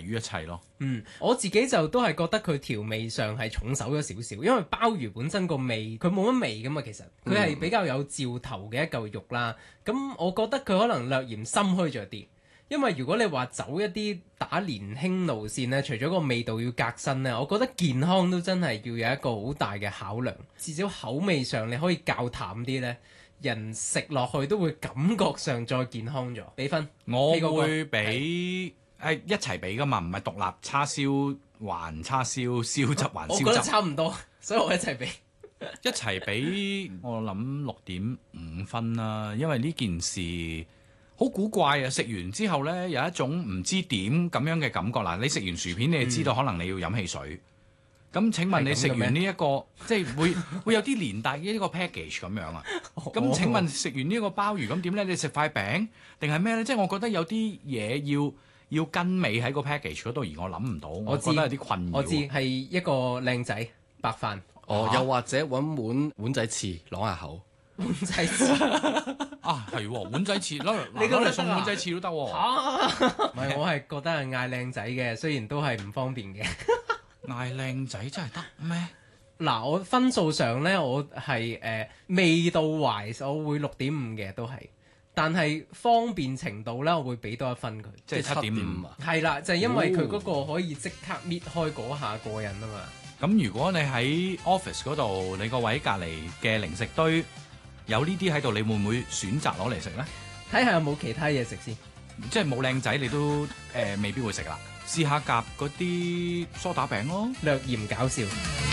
於一切咯。 我自己就都係覺得佢調味上係重手咗少少，因為鮑魚本身個味佢冇乜味噶嘛，其實佢係比較有嚼頭嘅一嚿肉啦。咁我覺得佢可能略嫌心虛咗啲，因為如果你話走一啲打年輕路線呢，除咗個味道要革新呢，我覺得健康都真係要有一個好大嘅考量。至少口味上你可以較淡啲呢，人食落去都會感覺上再健康咗。俾分， 我會俾一齊俾噶嘛，唔係獨立叉燒還叉燒，燒汁還我覺得燒汁。 差唔多，所以我一齊俾。 一齊俾我諗6.5分啦，因為呢件事好古怪啊！食完之後呢，有一種唔知點咁樣嘅感覺啦。你食完薯片，你就知道可能你要飲汽水。咁請問你食完呢一個，即係會有啲連帶嘅一個 package 咁樣啊？咁請問食完呢個鮑魚咁點呢？你食塊餅定係咩呢？即係我覺得有啲嘢要跟尾喺個 package 嗰度，而我諗唔到，我覺得有啲困擾。 我知係一個靚仔白飯。 又或者揾碗仔翅啷下口。 碗仔翅啊，係喎，碗仔翅攞你覺得嚟送碗仔翅都得喎。 唔係，我係覺得係嗌靚仔嘅，雖然都係唔方便嘅。 嗌靚仔真係得咩？ 嗱，我分數上呢，我係味道懷，我會6.5嘅都係，但係方便程度呢，我會俾多1分佢， 即係7.5 啊！ 係啦，就係因為佢嗰個可以即刻搣開嗰下過癮啊嘛。 咁如果你喺 office 嗰度，你個位隔離嘅零食堆有呢啲喺度，你會唔會選擇攞嚟食呢？ 睇下有冇其他嘢食先。 即係冇靚仔，你都未必會食啦。試下夾嗰啲梳打餅咯。 略嫌搞笑。